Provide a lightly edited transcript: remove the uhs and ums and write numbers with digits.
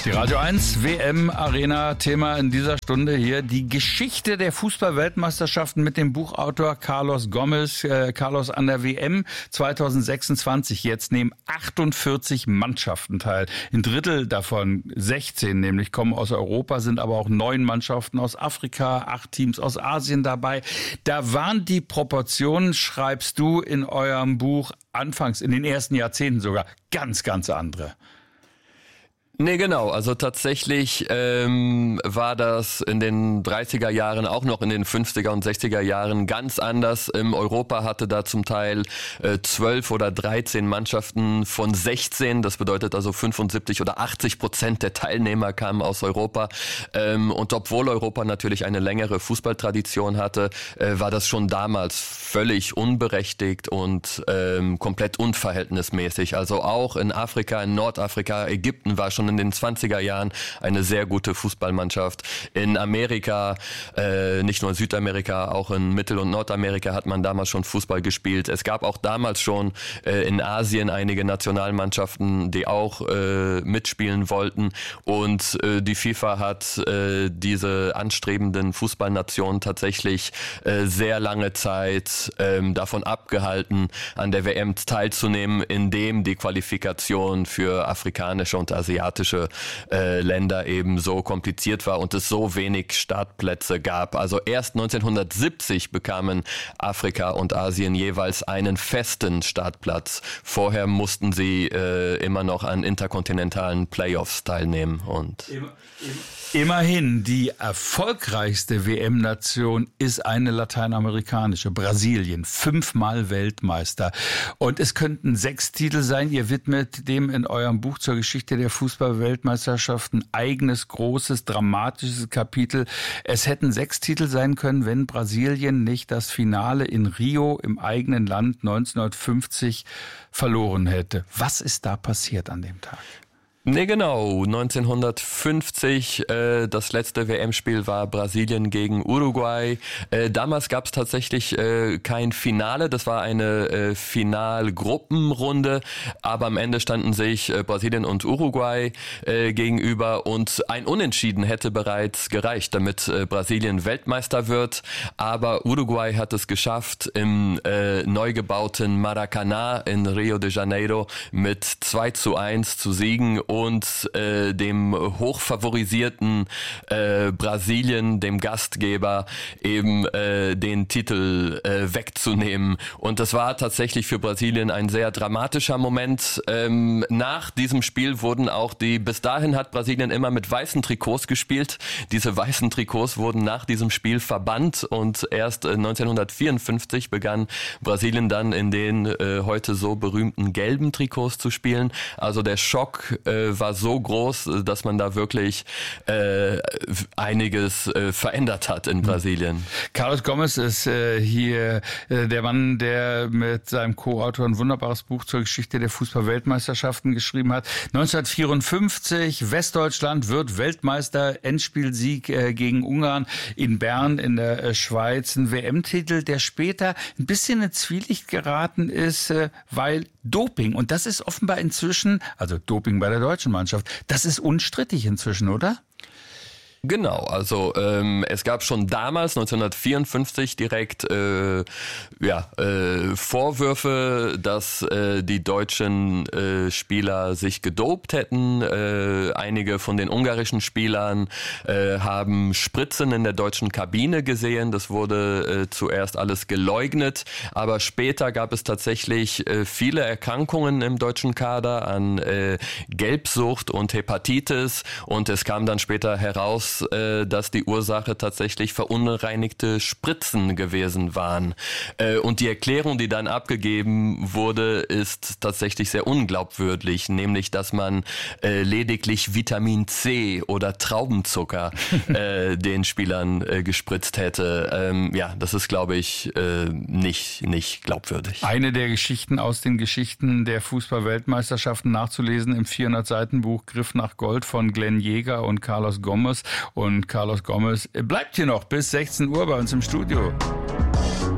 Die Radio 1 WM Arena Thema in dieser Stunde hier. Die Geschichte der Fußball-Weltmeisterschaften mit dem Buchautor Carlos Gomez. Carlos, an der WM 2026 jetzt nehmen 48 Mannschaften teil. Ein Drittel davon, 16 nämlich, kommen aus Europa, sind aber auch 9 Mannschaften aus Afrika, 8 Teams aus Asien dabei. Da waren die Proportionen, schreibst du in eurem Buch, anfangs in den ersten Jahrzehnten sogar ganz, ganz andere. Nee, genau. Also tatsächlich war das in den 30er Jahren, auch noch in den 50er und 60er Jahren ganz anders. Europa hatte da zum Teil 12 oder 13 Mannschaften von 16. Das bedeutet also 75 oder 80% der Teilnehmer kamen aus Europa. Und obwohl Europa natürlich eine längere Fußballtradition hatte, war das schon damals völlig unberechtigt und komplett unverhältnismäßig. Also auch in Afrika, in Nordafrika, Ägypten war schon in den 20er Jahren eine sehr gute Fußballmannschaft. In Amerika, nicht nur in Südamerika, auch in Mittel- und Nordamerika hat man damals schon Fußball gespielt. Es gab auch damals schon in Asien einige Nationalmannschaften, die auch mitspielen wollten. Und die FIFA hat diese anstrebenden Fußballnationen tatsächlich sehr lange Zeit davon abgehalten, an der WM teilzunehmen, indem die Qualifikation für afrikanische und asiatische Länder eben so kompliziert war und es so wenig Startplätze gab. Also erst 1970 bekamen Afrika und Asien jeweils einen festen Startplatz. Vorher mussten sie immer noch an interkontinentalen Playoffs teilnehmen. Und Immerhin, die erfolgreichste WM-Nation ist eine lateinamerikanische, Brasilien, 5-mal Weltmeister. Und es könnten 6 Titel sein. Ihr widmet dem in eurem Buch zur Geschichte der Fußball-Weltmeisterschaften eigenes, großes, dramatisches Kapitel. Es hätten 6 Titel sein können, wenn Brasilien nicht das Finale in Rio im eigenen Land 1950 verloren hätte. Was ist da passiert an dem Tag? Nee, genau. 1950, das letzte WM-Spiel war Brasilien gegen Uruguay. Damals gab es tatsächlich kein Finale, das war eine Finalgruppenrunde, aber am Ende standen sich Brasilien und Uruguay gegenüber und ein Unentschieden hätte bereits gereicht, damit Brasilien Weltmeister wird. Aber Uruguay hat es geschafft, im neu gebauten Maracanã in Rio de Janeiro mit 2:1 zu siegen und dem hochfavorisierten Brasilien, dem Gastgeber, eben den Titel wegzunehmen. Und das war tatsächlich für Brasilien ein sehr dramatischer Moment. Nach diesem Spiel wurden auch bis dahin hat Brasilien immer mit weißen Trikots gespielt. Diese weißen Trikots wurden nach diesem Spiel verbannt und erst 1954 begann Brasilien dann in den heute so berühmten gelben Trikots zu spielen. Also der Schock war so groß, dass man da wirklich einiges verändert hat in Brasilien. Carlos Gomez ist hier der Mann, der mit seinem Co-Autor ein wunderbares Buch zur Geschichte der Fußball-Weltmeisterschaften geschrieben hat. 1954, Westdeutschland wird Weltmeister, Endspielsieg gegen Ungarn in Bern in der Schweiz. Ein WM-Titel, der später ein bisschen in Zwielicht geraten ist, weil Doping, und das ist offenbar inzwischen, also Doping bei der deutschen Mannschaft, das ist unstrittig inzwischen, oder? Genau, also es gab schon damals, 1954, direkt Vorwürfe, dass die deutschen Spieler sich gedopt hätten. Einige von den ungarischen Spielern haben Spritzen in der deutschen Kabine gesehen. Das wurde zuerst alles geleugnet, aber später gab es tatsächlich viele Erkrankungen im deutschen Kader an Gelbsucht und Hepatitis und es kam dann später heraus, dass die Ursache tatsächlich verunreinigte Spritzen gewesen waren. Und die Erklärung, die dann abgegeben wurde, ist tatsächlich sehr unglaubwürdig, nämlich, dass man lediglich Vitamin C oder Traubenzucker den Spielern gespritzt hätte. Das ist, glaube ich, nicht glaubwürdig. Eine der Geschichten aus den Geschichten der Fußball-Weltmeisterschaften nachzulesen im 400-Seiten-Buch Griff nach Gold von Glenn Jäger und Carlos Gomez. Und Carlos Gomez bleibt hier noch bis 16 Uhr bei uns im Studio.